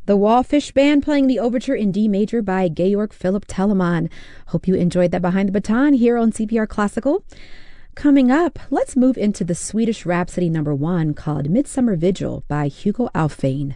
The Wallfish Band playing the overture in D major by Georg Philipp Telemann. Hope you enjoyed that Behind the Baton here on CPR Classical. Coming up, let's move into the Swedish Rhapsody No. 1 called Midsummer Vigil by Hugo Alfvén.